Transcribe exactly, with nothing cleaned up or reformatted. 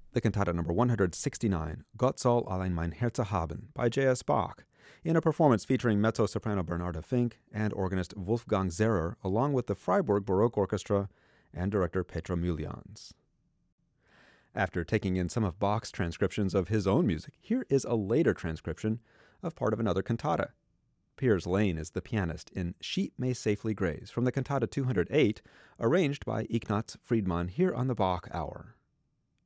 the cantata number one hundred sixty-nine, Gott soll allein mein Herz haben, by J S. Bach, in a performance featuring mezzo-soprano Bernarda Fink and organist Wolfgang Zehrer, along with the Freiburg Baroque Orchestra and director Petra Muljans. After taking in some of Bach's transcriptions of his own music, here is a later transcription of part of another cantata. Piers Lane is the pianist in Sheep May Safely Graze from the cantata two hundred eight, arranged by Ignaz Friedmann here on the Bach Hour.